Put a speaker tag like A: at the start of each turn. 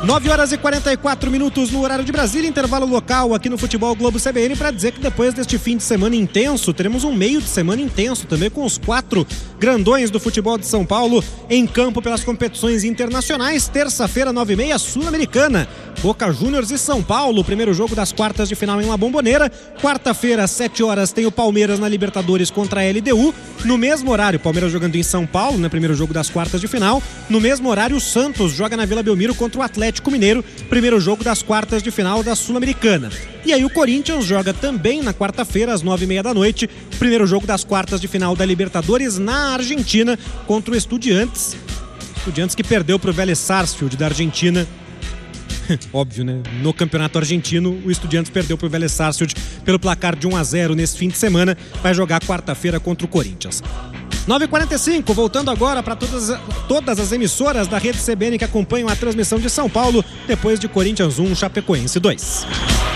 A: 9h44 no horário de Brasília, intervalo local aqui no Futebol Globo CBN, para dizer que depois deste fim de semana intenso, teremos um meio de semana intenso também, com os 4 grandões do futebol de São Paulo em campo pelas competições internacionais. Terça-feira, 9h30, Sul-Americana, Boca Juniors e São Paulo, primeiro jogo das quartas de final em La Bombonera. Quarta-feira, às 7h, tem o Palmeiras na Libertadores contra a LDU. No mesmo horário, Palmeiras jogando em São Paulo, né, primeiro jogo das quartas de final. No mesmo horário, o Santos joga na Vila Belmiro contra o Atlético Mineiro, primeiro jogo das quartas de final da Sul-Americana. E aí o Corinthians joga também na quarta-feira, às 9h30 da noite, primeiro jogo das quartas de final da Libertadores na Argentina contra o Estudiantes. Estudiantes que perdeu para o Vélez Sarsfield da Argentina. Óbvio, né? No campeonato argentino, o Estudiantes perdeu para o Vélez Sarsfield pelo placar de 1-0 nesse fim de semana. Vai jogar quarta-feira contra o Corinthians. 9h45, voltando agora para todas as emissoras da rede CBN que acompanham a transmissão de São Paulo, depois de Corinthians 1, Chapecoense 2.